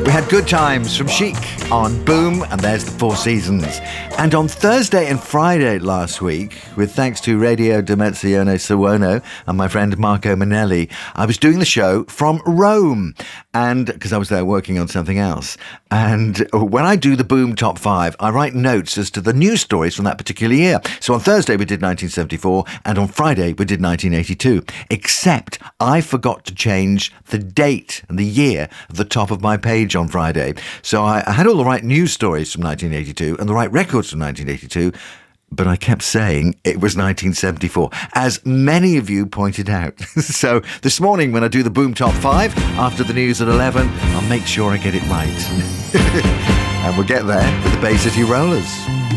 We had Good Times from Chic on Boom, and there's the Four Seasons. And on Thursday and Friday last week, with thanks to Radio Dimensione Suono and my friend Marco Manelli, I was doing the show from Rome, and because I was there working on something else. And when I do the Boom Top 5, I write notes as to the news stories from that particular year. So on Thursday we did 1974, and on Friday we did 1982. Except I forgot to change the date and the year at the top of my page on Friday. So I had all the right news stories from 1982 and the right records from 1982, but I kept saying it was 1974, as many of you pointed out. So this morning when I do the Boom Top 5 after the news at 11, I'll make sure I get it right. And we'll get there with the Bay City Rollers.